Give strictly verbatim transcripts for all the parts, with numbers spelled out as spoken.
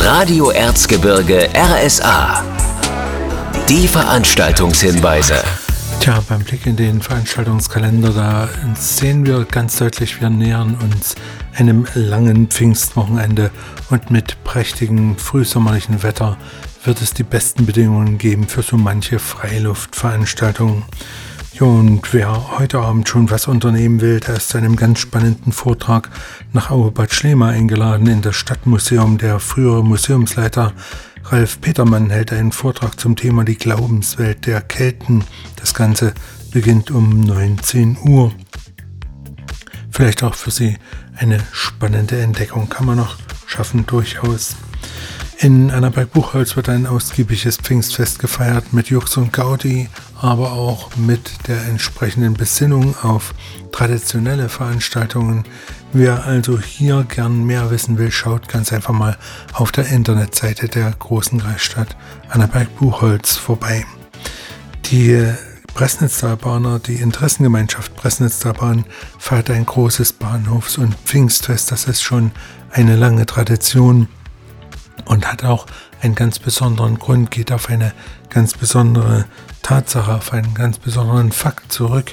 Radio Erzgebirge R S A. Die Veranstaltungshinweise. Tja, beim Blick in den Veranstaltungskalender, da sehen wir ganz deutlich, wir nähern uns einem langen Pfingstwochenende und mit prächtigem frühsommerlichen Wetter wird es die besten Bedingungen geben für so manche Freiluftveranstaltungen. Ja, und wer heute Abend schon was unternehmen will, der ist zu einem ganz spannenden Vortrag nach Auebad Schlema eingeladen in das Stadtmuseum. Der frühere Museumsleiter Ralf Petermann hält einen Vortrag zum Thema die Glaubenswelt der Kelten. Das Ganze beginnt um neunzehn Uhr. Vielleicht auch für Sie eine spannende Entdeckung, kann man noch schaffen, durchaus. In Annaberg-Buchholz wird ein ausgiebiges Pfingstfest gefeiert mit Jux und Gaudi, aber auch mit der entsprechenden Besinnung auf traditionelle Veranstaltungen. Wer also hier gern mehr wissen will, schaut ganz einfach mal auf der Internetseite der großen Kreisstadt Annaberg-Buchholz vorbei. Die Pressnitztalbahner, die Interessengemeinschaft Pressnitztalbahn, feiert ein großes Bahnhofs- und Pfingstfest. Das ist schon eine lange Tradition und hat auch einen ganz besonderen Grund, geht auf eine ganz besondere Tatsache, auf einen ganz besonderen Fakt zurück.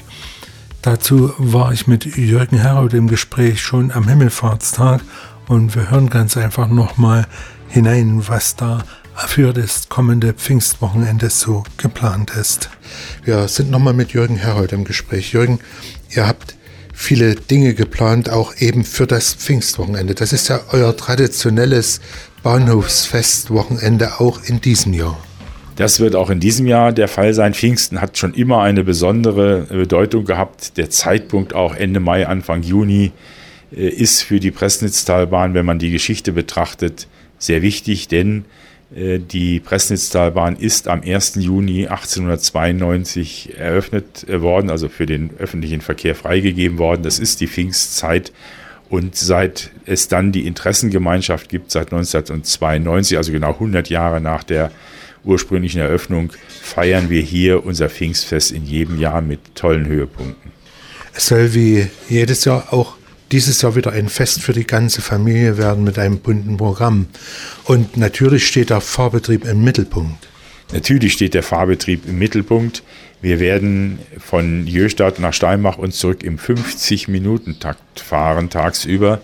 Dazu war ich mit Jürgen Herold im Gespräch schon am Himmelfahrtstag und wir hören ganz einfach nochmal hinein, was da für das kommende Pfingstwochenende so geplant ist. Wir sind nochmal mit Jürgen Herold im Gespräch. Jürgen, ihr habt viele Dinge geplant, auch eben für das Pfingstwochenende. Das ist ja euer traditionelles Bahnhofsfestwochenende auch in diesem Jahr. Das wird auch in diesem Jahr der Fall sein. Pfingsten hat schon immer eine besondere Bedeutung gehabt. Der Zeitpunkt auch Ende Mai, Anfang Juni ist für die Pressnitztalbahn, wenn man die Geschichte betrachtet, sehr wichtig, denn die Pressnitztalbahn ist am ersten Juni achtzehnhundertzweiundneunzig eröffnet worden, also für den öffentlichen Verkehr freigegeben worden. Das ist die Pfingstzeit. Und seit es dann die Interessengemeinschaft gibt, seit neunzehnhundertzweiundneunzig, also genau hundert Jahre nach der ursprünglichen Eröffnung, feiern wir hier unser Pfingstfest in jedem Jahr mit tollen Höhepunkten. Es soll wie jedes Jahr auch dieses Jahr wieder ein Fest für die ganze Familie werden mit einem bunten Programm. Und natürlich steht der Fahrbetrieb im Mittelpunkt. Natürlich steht der Fahrbetrieb im Mittelpunkt. Wir werden von Jöstadt nach Steinbach und zurück im fünfzig-Minuten-Takt fahren, tagsüber.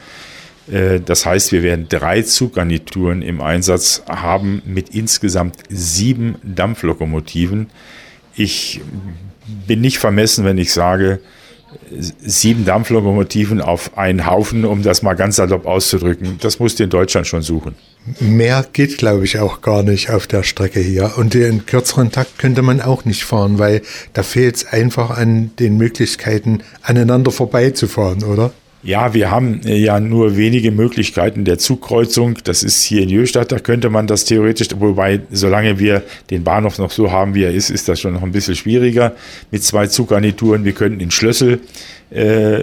Das heißt, wir werden drei Zuggarnituren im Einsatz haben mit insgesamt sieben Dampflokomotiven. Ich bin nicht vermessen, wenn ich sage, sieben Dampflokomotiven auf einen Haufen, um das mal ganz salopp auszudrücken. Das musst du in Deutschland schon suchen. Mehr geht, glaube ich, auch gar nicht auf der Strecke hier. Und den kürzeren Takt könnte man auch nicht fahren, weil da fehlt es einfach an den Möglichkeiten, aneinander vorbeizufahren, oder? Ja, wir haben ja nur wenige Möglichkeiten der Zugkreuzung. Das ist hier in Jöstadt, da könnte man das theoretisch, wobei solange wir den Bahnhof noch so haben, wie er ist, ist das schon noch ein bisschen schwieriger mit zwei Zuggarnituren. Wir könnten in Schlössel äh,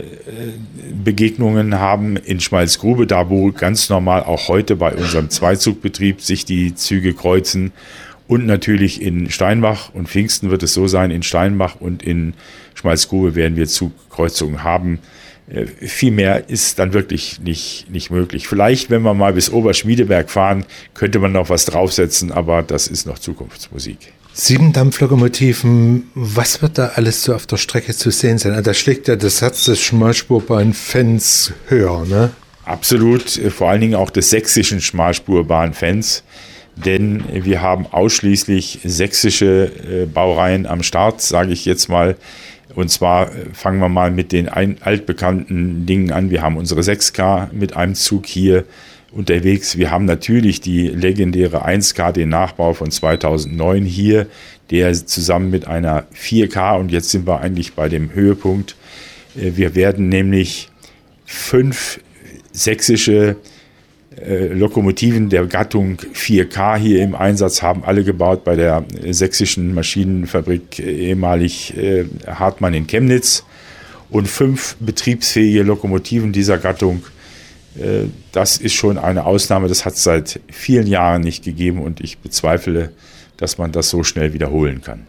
Begegnungen haben, in Schmalzgrube, da wo ganz normal auch heute bei unserem Zweizugbetrieb sich die Züge kreuzen. Und natürlich in Steinbach und Pfingsten wird es so sein, in Steinbach und in Schmalzgrube werden wir Zugkreuzungen haben. Viel mehr ist dann wirklich nicht, nicht möglich. Vielleicht, wenn wir mal bis Oberschmiedeberg fahren, könnte man noch was draufsetzen, aber das ist noch Zukunftsmusik. Sieben Dampflokomotiven, was wird da alles so auf der Strecke zu sehen sein? Da schlägt ja das Herz des Schmalspurbahn-Fans höher, ne? Absolut, vor allen Dingen auch des sächsischen Schmalspurbahn-Fans, denn wir haben ausschließlich sächsische Baureihen am Start, sage ich jetzt mal. Und zwar fangen wir mal mit den altbekannten Dingen an. Wir haben unsere sechs K mit einem Zug hier unterwegs. Wir haben natürlich die legendäre eins K, den Nachbau von zweitausendneun hier, der zusammen mit einer vier K, und jetzt sind wir eigentlich bei dem Höhepunkt. Wir werden nämlich fünf sächsische äh, Lokomotiven der Gattung vier K hier im Einsatz haben, alle gebaut bei der sächsischen Maschinenfabrik, äh, ehemalig äh, Hartmann in Chemnitz, und fünf betriebsfähige Lokomotiven dieser Gattung. Äh, das ist schon eine Ausnahme, das hat es seit vielen Jahren nicht gegeben und ich bezweifle, dass man das so schnell wiederholen kann.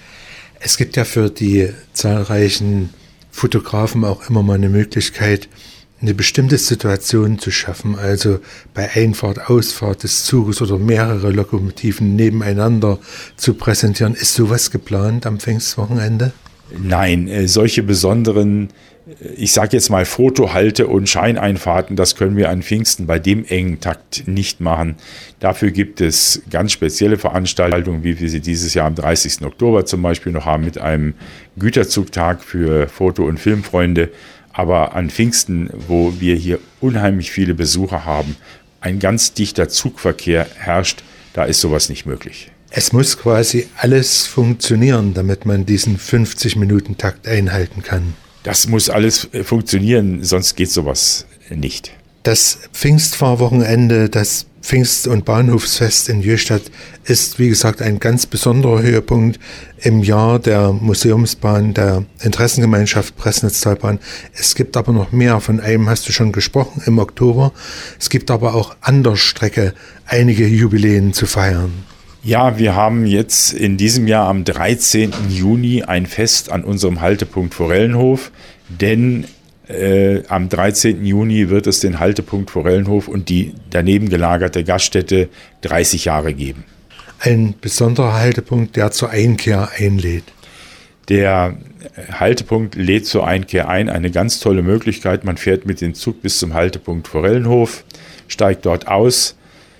Es gibt ja für die zahlreichen Fotografen auch immer mal eine Möglichkeit, eine bestimmte Situation zu schaffen, also bei Einfahrt, Ausfahrt des Zuges oder mehrere Lokomotiven nebeneinander zu präsentieren. Ist sowas geplant am Pfingstwochenende? Nein, äh, solche besonderen, ich sage jetzt mal Fotohalte und Scheineinfahrten, das können wir an Pfingsten bei dem engen Takt nicht machen. Dafür gibt es ganz spezielle Veranstaltungen, wie wir sie dieses Jahr am dreißigsten Oktober zum Beispiel noch haben, mit einem Güterzugtag für Foto- und Filmfreunde. Aber an Pfingsten, wo wir hier unheimlich viele Besucher haben, ein ganz dichter Zugverkehr herrscht, da ist sowas nicht möglich. Es muss quasi alles funktionieren, damit man diesen fünfzig-Minuten-Takt einhalten kann. Das muss alles funktionieren, sonst geht sowas nicht. Das Pfingstfahrwochenende, das Pfingst- und Bahnhofsfest in Jöhstadt ist, wie gesagt, ein ganz besonderer Höhepunkt im Jahr der Museumsbahn, der Interessengemeinschaft Pressnitztalbahn. Es gibt aber noch mehr, von einem hast du schon gesprochen, im Oktober. Es gibt aber auch an der Strecke einige Jubiläen zu feiern. Ja, wir haben jetzt in diesem Jahr am dreizehnten Juni ein Fest an unserem Haltepunkt Forellenhof, denn äh, am dreizehnten Juni wird es den Haltepunkt Forellenhof und die daneben gelagerte Gaststätte dreißig Jahre geben. Ein besonderer Haltepunkt, der zur Einkehr einlädt. Der Haltepunkt lädt zur Einkehr ein, eine ganz tolle Möglichkeit. Man fährt mit dem Zug bis zum Haltepunkt Forellenhof, steigt dort aus,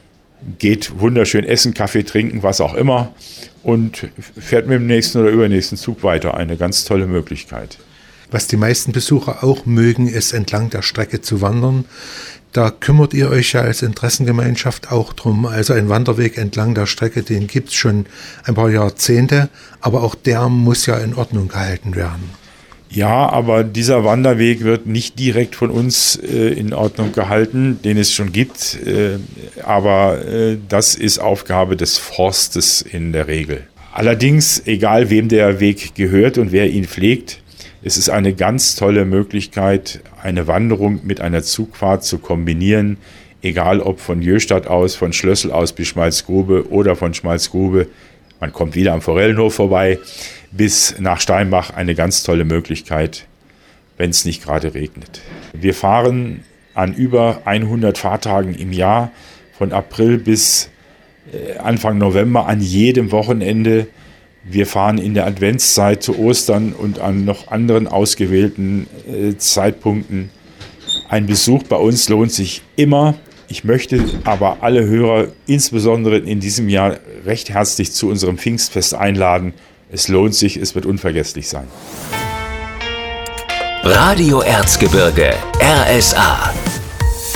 geht wunderschön essen, Kaffee trinken, was auch immer und fährt mit dem nächsten oder übernächsten Zug weiter. Eine ganz tolle Möglichkeit. Was die meisten Besucher auch mögen, ist entlang der Strecke zu wandern. Da kümmert ihr euch ja als Interessengemeinschaft auch drum. Also ein Wanderweg entlang der Strecke, den gibt es schon ein paar Jahrzehnte, aber auch der muss ja in Ordnung gehalten werden. Ja, aber dieser Wanderweg wird nicht direkt von uns äh, in Ordnung gehalten, den es schon gibt. Äh, aber äh, das ist Aufgabe des Forstes in der Regel. Allerdings, egal wem der Weg gehört und wer ihn pflegt, es ist eine ganz tolle Möglichkeit, eine Wanderung mit einer Zugfahrt zu kombinieren. Egal ob von Jöhstadt aus, von Schlössel aus bis Schmalzgrube oder von Schmalzgrube. Man kommt wieder am Forellenhof vorbei. Bis nach Steinbach eine ganz tolle Möglichkeit, wenn es nicht gerade regnet. Wir fahren an über hundert Fahrtagen im Jahr, von April bis Anfang November an jedem Wochenende. Wir fahren in der Adventszeit zu Ostern und an noch anderen ausgewählten äh, Zeitpunkten. Ein Besuch bei uns lohnt sich immer. Ich möchte aber alle Hörer, insbesondere in diesem Jahr, recht herzlich zu unserem Pfingstfest einladen. Es lohnt sich, es wird unvergesslich sein. Radio Erzgebirge, R S A.